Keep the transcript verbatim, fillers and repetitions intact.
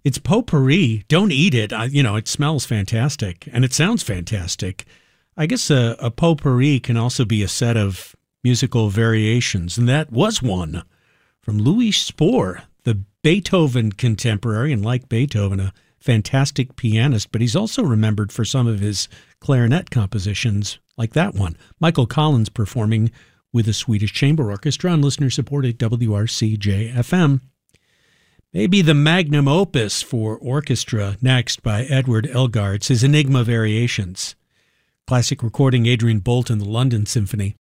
It's potpourri. Don't eat it. I, you know, it smells fantastic and it sounds fantastic. I guess a, a potpourri can also be a set of musical variations, and that was one from Louis Spohr, the Beethoven contemporary, and like Beethoven, a fantastic pianist, but he's also remembered for some of his clarinet compositions, like that one. Michael Collins performing with the Swedish Chamber Orchestra on listener-supported W R C J F M. Maybe the magnum opus for orchestra next by Edward Elgar's, his Enigma Variations. Classic recording, Adrian Boult and the London Symphony.